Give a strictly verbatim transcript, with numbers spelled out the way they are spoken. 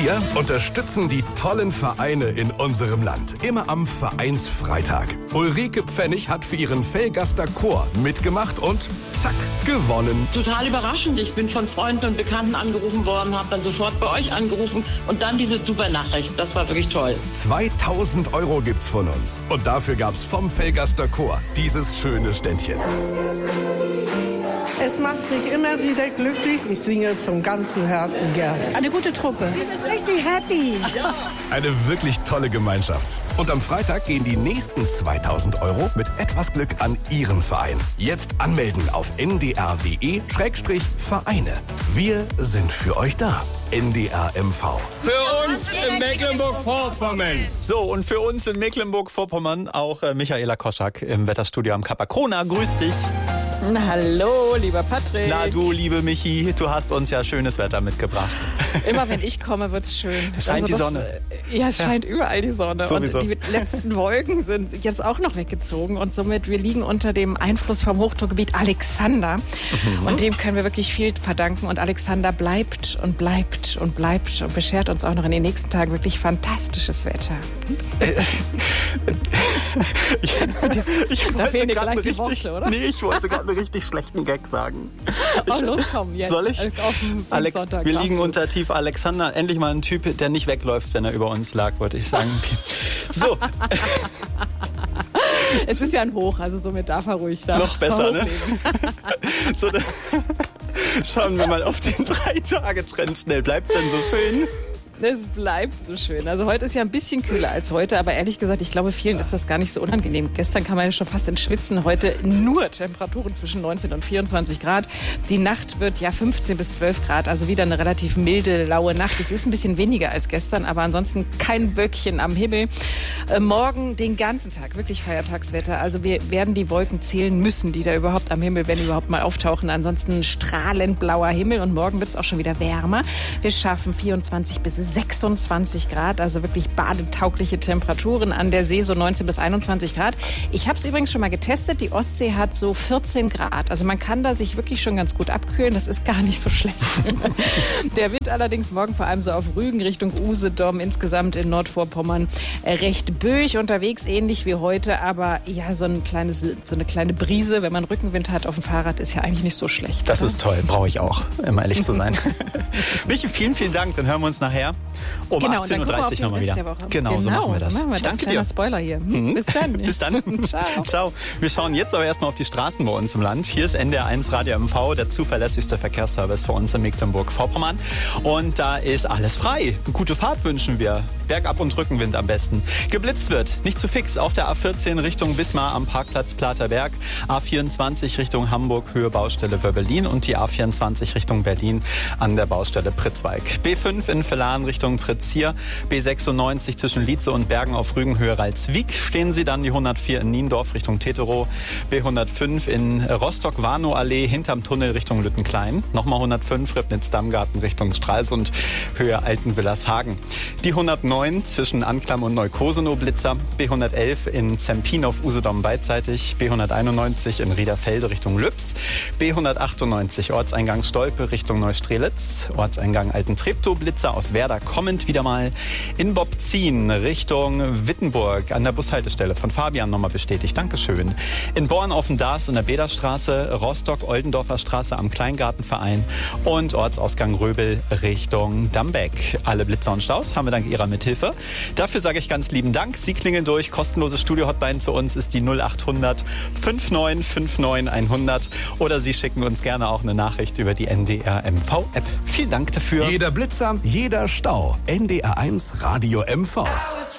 Wir unterstützen die tollen Vereine in unserem Land. Immer am Vereinsfreitag. Ulrike Pfennig hat für ihren Velgaster Chor mitgemacht und zack, gewonnen. Total überraschend. Ich bin von Freunden und Bekannten angerufen worden, habe dann sofort bei euch angerufen und dann diese super Nachricht. Das war wirklich toll. zweitausend Euro gibt's von uns. Und dafür gab's vom Velgaster Chor dieses schöne Ständchen. Es macht mich immer wieder glücklich. Ich singe vom ganzen Herzen gerne. Eine gute Truppe. Richtig happy. Ja. Eine wirklich tolle Gemeinschaft. Und am Freitag gehen die nächsten zweitausend Euro mit etwas Glück an Ihren Verein. Jetzt anmelden auf n d r punkt d e Schrägstrich Vereine. Wir sind für euch da. N D R M V. Für uns in Mecklenburg-Vorpommern. So, und für uns in Mecklenburg-Vorpommern auch äh, Michaela Koschak im Wetterstudio am Capacona. Grüß dich. Na, hallo, lieber Patrick. Na du, liebe Michi, du hast uns ja schönes Wetter mitgebracht. Immer wenn ich komme, wird's schön. Es scheint also die das, Sonne. Ja, es scheint ja. überall die Sonne. Sowieso. Und die letzten Wolken sind jetzt auch noch weggezogen. Und somit, wir liegen unter dem Einfluss vom Hochdruckgebiet Alexander. Mhm. Und dem können wir wirklich viel verdanken. Und Alexander bleibt und bleibt und bleibt und beschert uns auch noch in den nächsten Tagen wirklich fantastisches Wetter. ich, ich da fehlen dir gleich die richtig, Worte, oder? Nee, ich wollte gerade einen richtig schlechten Gag sagen. Ich, oh, los, komm, jetzt. Soll ich? Auf dem Alex, Sonntag, wir liegen du. unter Tief Alexander. Endlich mal ein Typ, der nicht wegläuft, wenn er über uns lag, wollte ich sagen. Okay. So. Es ist ja ein Hoch, also somit darf er ruhig da. Noch besser, ne? So, schauen wir mal auf den drei-Tage-Trend schnell. Bleibt's denn so schön? Es bleibt so schön. Also heute ist ja ein bisschen kühler als heute, aber ehrlich gesagt, ich glaube, vielen ist das gar nicht so unangenehm. Gestern kam man ja schon fast ins Schwitzen, heute nur Temperaturen zwischen neunzehn und vierundzwanzig Grad. Die Nacht wird ja fünfzehn bis zwölf Grad, also wieder eine relativ milde, laue Nacht. Es ist ein bisschen weniger als gestern, aber ansonsten kein Wölkchen am Himmel. Äh, morgen den ganzen Tag, wirklich Feiertagswetter. Also wir werden die Wolken zählen müssen, die da überhaupt am Himmel, wenn überhaupt mal auftauchen. Ansonsten strahlend blauer Himmel und morgen wird es auch schon wieder wärmer. Wir schaffen vierundzwanzig bis sechsundzwanzig Grad, also wirklich badetaugliche Temperaturen, an der See so neunzehn bis einundzwanzig Grad. Ich habe es übrigens schon mal getestet, die Ostsee hat so vierzehn Grad, also man kann da sich wirklich schon ganz gut abkühlen, das ist gar nicht so schlecht. Der Wind allerdings morgen vor allem so auf Rügen Richtung Usedom, insgesamt in Nordvorpommern recht böig unterwegs, ähnlich wie heute, aber ja, so, ein kleines, so eine kleine Brise, wenn man Rückenwind hat auf dem Fahrrad, ist ja eigentlich nicht so schlecht. Das oder? Ist toll, brauche ich auch, um ehrlich zu sein. Michi, vielen, vielen Dank, dann hören wir uns nachher um genau, achtzehn Uhr dreißig nochmal wieder. Genau, genau, so machen wir das. So machen wir ich das. danke Kleiner dir. Spoiler hier. Mhm. Bis dann. Bis dann. Ciao. Ciao. Wir schauen jetzt aber erstmal auf die Straßen bei uns im Land. Hier ist N D R eins Radio M V, der zuverlässigste Verkehrsservice für uns in Mecklenburg-Vorpommern. Und da ist alles frei. Gute Fahrt wünschen wir. Bergab und Rückenwind am besten. Geblitzt wird, nicht zu fix, auf der A vierzehn Richtung Wismar am Parkplatz Platerberg, A vierundzwanzig Richtung Hamburg, Höhe Baustelle Wöbbelin und die A vierundzwanzig Richtung Berlin an der Baustelle Pritzwalk. B fünf in Villaren Richtung Pritzhier, B sechsundneunzig zwischen Lietze und Bergen auf Rügenhöhe Ralswiek stehen Sie dann, die hundertvier in Niendorf Richtung Teterow, B hundertfünf in Rostock-Warnow-Allee hinterm Tunnel Richtung Lüttenklein, nochmal hundertfünf Ribnitz-Dammgarten Richtung Stralsund, Höhe Altenwillershagen. Die hundertneun zwischen Anklam und Neukosenow-Blitzer, B hundertelf in Zempin auf Usedom beidseitig, B hunderteinundneunzig in Riederfelde Richtung Lübs, B hundertachtundneunzig Ortseingang Stolpe Richtung Neustrelitz, Ortseingang Altentreptow-Blitzer aus Werder kommend wieder mal, in Bobzien Richtung Wittenburg an der Bushaltestelle von Fabian nochmal bestätigt, Dankeschön. In Born auf dem Dars in der Bederstraße, Rostock-Oldendorfer Straße am Kleingartenverein und Ortsausgang Röbel Richtung Dambeck. Alle Blitzer und Staus haben wir dank Ihrer Mithilfe. Dafür sage ich ganz lieben Dank. Sie klingeln durch. Kostenlose Studio-Hotline zu uns ist die null achthundert neunundfünfzig neunundfünfzig hundert oder Sie schicken uns gerne auch eine Nachricht über die N D R M V-App. Vielen Dank dafür. Jeder Blitzer, jeder Stau. N D R eins Radio M V.